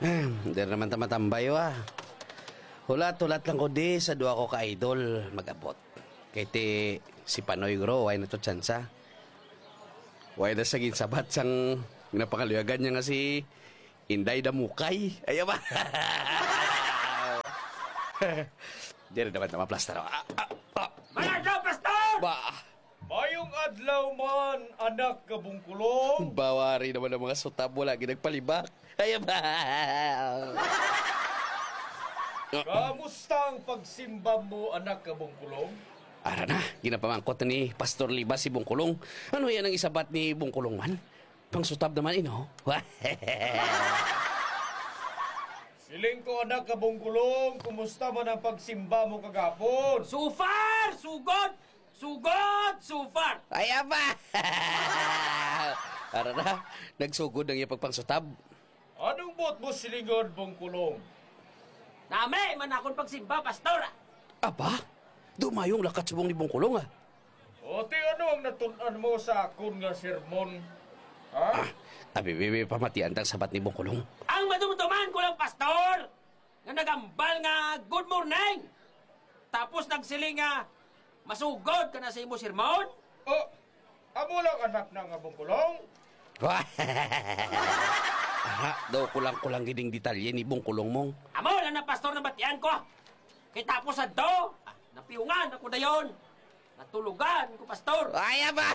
Hindi naman tamatambay wa. Hulat-hulat lang ko di sa duwa ko ka-idol mag-abot. Kaya si Panoy Gro, ay na to tsansa. Way na saging sabat sang napakaluyagan niya nga si Inday Damukay. Ayaw ba? Diyan na naman na maplaster. Mga adlaw, pastor! Ba, Mayong adlaw man, anak kabungkulong. bawari naman ang mga sutab wala ginagpalibak. Ayaw ba? Kamusta ang pagsimba mo, anak kabungkulong? Ara na, ginapamangkot ni Pastor Libas si Bungkulong. Ano yan ang isabat ni Bungkulong man? Pangsutab naman ino. Siling ko, anak kabungkulong, kumusta man ang pagsimba mo kagapon? Sufar! Sugod! Sugod! Sufar! Ayaw ba? Ara na, nagsugod ang iyang pagpangsutab. Anong bot mo silingon, bungkulong? Nami, man akong pagsimba, pastor! Aba, dumayong lakat subong ni Bungkulong ah. O ti ano ang natunan mo sa akon nga sermon? Ha? Abi, pamatian tang sabat ni Bungkulong. Ang madumutuman ko lang, pastor! Nga nagambal nga good morning! Tapos nagsiling nga masugod ka na sa imo sermon? O, amo lang anak na nga bungkulong? Aha, daw kulang-kulang giding detalye ni Bungkulong mong. Amo lang na pastor na batian ko! Kaya tapos sa do, napiungan ako na yon. Natulugan ko, pastor! Ayaw ba?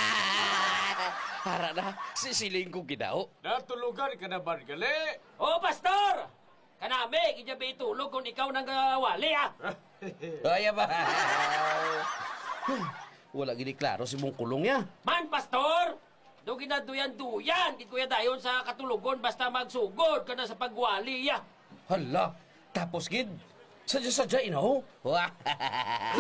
Ara na, sisiling ko gidao. Natulugan ka na ba, gali? Oh, pastor! Kanami, kijabi itulog kung ikaw nang wali, ah! Ayaw ba? Wala gini klaro si Bungkulong ya. Man, pastor! Do ginaduyan-duyan, di kuya dayon sa katulugon basta magsugod ka na sa pagwali, ah! Hala, tapos gid. Sadya-sadya inaw.